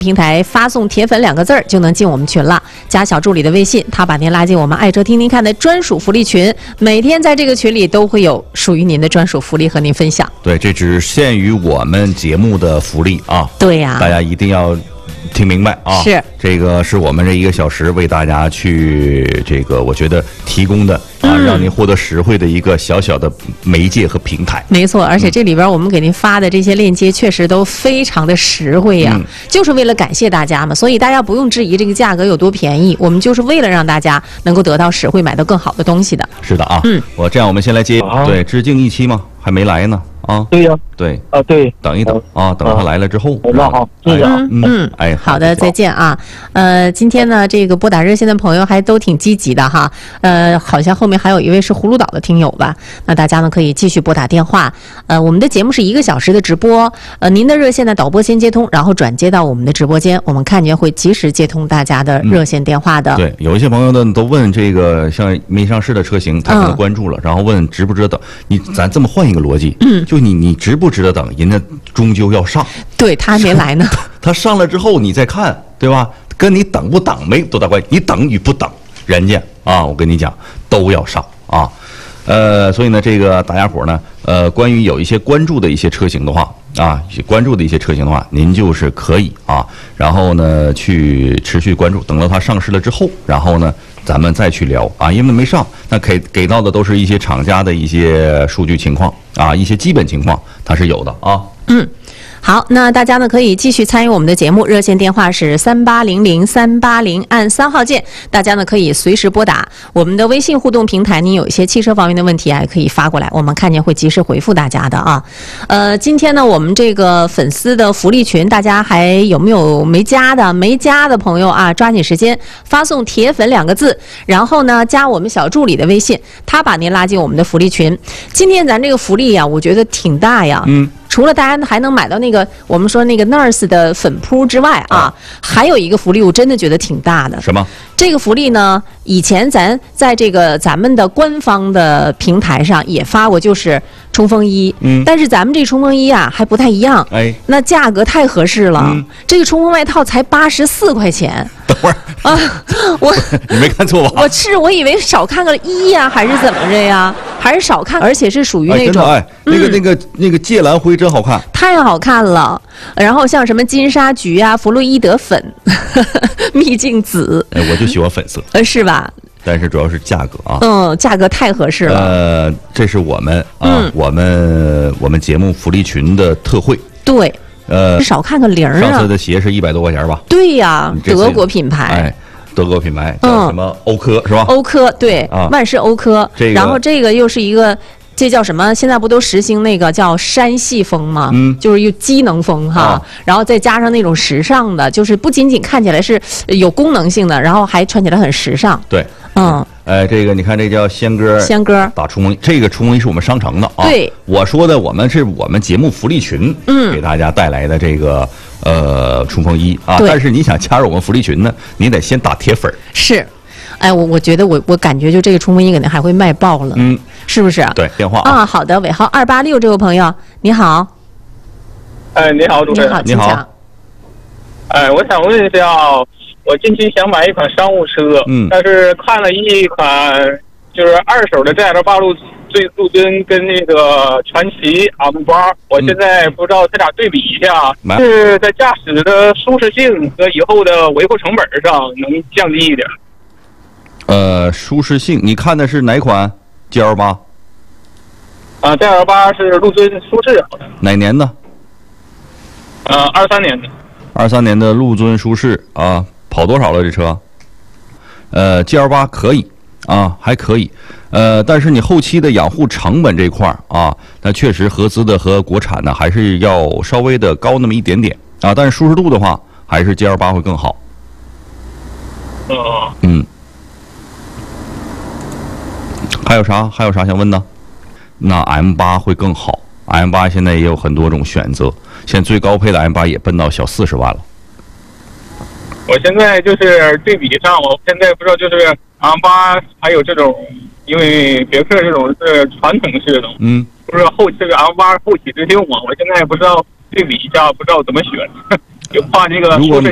平台发送铁粉2个字就能进我们群了，加小助理的微信，他把您拉进我们爱车听听看的专属福利群，每天在这个群里都会有属于您的专属福利和您分享。 对，这只限于我们节目的福利啊。 对呀， 大家一定要听明白啊！ 是这个是我们这1个小时为大家去这个，我觉得提供的让您获得实惠的一个小小的媒介和平台。 没错，而且这里边我们给您发的这些链接确实都非常的实惠呀，就是为了感谢大家嘛，所以大家不用质疑这个价格有多便宜，我们就是为了让大家能够得到实惠，买到更好的东西的。 是的啊，我们先来接对致敬一期嘛，还没来呢。 对呀， 对对， 等一等啊，等他来了之后， 那好，谢谢啊， 好的，再见啊。今天呢，这个拨打热线的朋友还都挺积极的哈，好像后面还有一位是葫芦岛的听友吧，那大家呢可以继续拨打电话。我们的节目是1个小时的直播，您的热线呢导播先接通，然后转接到我们的直播间，我们看见会及时接通大家的热线电话的。 对，有一些朋友呢都问这个像没上市的车型，他可能关注了，然后问值不值得等。咱这么换一个逻辑，就你值不值得等？人家终究要上， 对他还没来呢。 他上了之后你再看，对吧？跟你等不等没多大关系，你等与不等，人家我跟你讲都要上啊。所以呢，这个大家伙呢，关于有一些关注的一些车型的话您就是可以然后呢去持续关注，等到它上市了之后，然后呢咱们再去聊因为没上，那给到的都是一些厂家的一些数据情况一些基本情况它是有的好，那大家呢可以继续参与我们的节目，热线电话是3800-380，按3号键。大家呢可以随时拨打我们的微信互动平台，您有一些汽车方面的问题也可以发过来，我们看见会及时回复大家的啊。今天呢我们这个粉丝的福利群，大家还有没有没加的？没加的朋友啊，抓紧时间发送铁粉2个字，然后呢加我们小助理的微信，他把您拉进我们的福利群。今天咱这个福利呀，我觉得挺大呀。除了大家还能买到那个我们说那个 NARS 的粉扑之外还有一个福利我真的觉得挺大的。 什么？ 这个福利呢，以前咱在这个咱们的官方的平台上也发过，就是冲锋衣。但是咱们这冲锋衣还不太一样。那价格太合适了。这个冲锋外套才84块钱。 等会儿你没看错吧？ 我以为少看个1呀，还是怎么着呀？还是少看，而且是属于那种那个芥蓝灰真好看， 太好看了。然后像什么金沙橘弗洛伊德粉、秘境紫， 我就喜欢粉色， 是吧？ 但是主要是价格价格太合适了。 这是我们我们节目福利群的特惠。 对，少看个0 上次的鞋是100多块钱吧？ 对呀，德国品牌。 德国品牌叫什么欧科是吧？ 欧科对，万事欧科。然后这个又是一个，这叫什么？现在不都实行那个叫山系风吗？就是有机能风然后再加上那种时尚的，就是不仅仅看起来是有功能性的，然后还穿起来很时尚。 对，这个你看，这叫仙歌打冲锋衣，这个冲锋衣是我们商城的对， 我说的我们节目福利群给大家带来的这个冲锋衣但是你想加入我们福利群呢，你得先打铁粉。是，我觉得我感觉就这个冲锋衣可能还会卖爆了。是不是？对，电话好的，尾号286这位朋友，你好。 你好，主持人。 你好。 我想问一下，我近期想买一款商务车，但是看了一款就是二手的ZL8陆尊跟那个传祺 M8，我现在不知道这俩对比一下，是在驾驶的舒适性和以后的维护成本上能降低一点。 舒适性，你看的是哪款 GL8？ ZL8是陆尊舒适好的。 哪年的 ？23年的。 23年的陆尊舒适跑多少了这车？GL8可以还可以，但是你后期的养护成本这块那确实合资的和国产的还是要稍微的高那么一点点但是舒适度的话，还是 GL8 会更好。还有啥想问的？那 M8 会更好。M8 现在也有很多种选择，现在最高配的 M8 也奔到小40万了。 我现在就是对比上，我现在不知道就是 M8 还有这种，因为别克这种是传统式的，不知道这个 M8 后起之秀嘛，我现在不知道对比一下，不知道怎么选，就怕这个舒适